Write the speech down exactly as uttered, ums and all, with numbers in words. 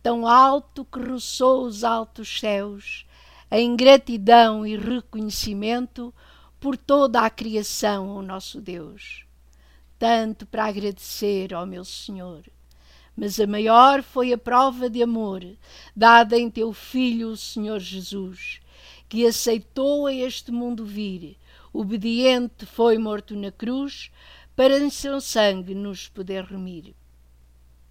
tão alto que roçou os altos céus, em gratidão e reconhecimento por toda a criação ao nosso Deus. Tanto para agradecer ao meu Senhor. Mas a maior foi a prova de amor dada em teu Filho, o Senhor Jesus, que aceitou a este mundo vir, obediente foi morto na cruz, para em seu sangue nos poder remir.